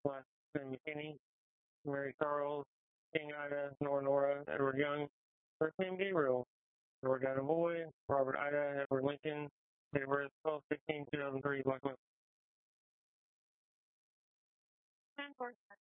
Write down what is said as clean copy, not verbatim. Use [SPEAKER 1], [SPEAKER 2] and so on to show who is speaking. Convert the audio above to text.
[SPEAKER 1] last name McKinney, Mary Charles, King Ida, Nora, Edward Young, first name Gabriel, Edward Ida Boy, Robert Ida, Edward Lincoln, date of birth 12/16/2003, Black West.